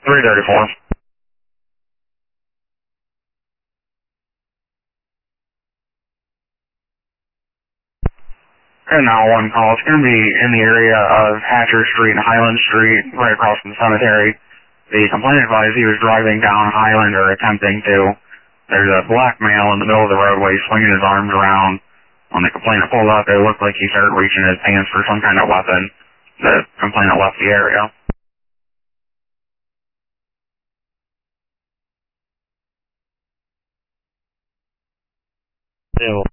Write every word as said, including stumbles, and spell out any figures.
three thirty-four. And now one call. It's going to be in the area of Hatcher Street and Highland Street, right across from the cemetery. The complainant advised he was driving down Highland or attempting to. There's a black male in the middle of the roadway swinging his arms around. When the complainant pulled up, it looked like he started reaching his pants for some kind of weapon. The complainant left the area. Ew.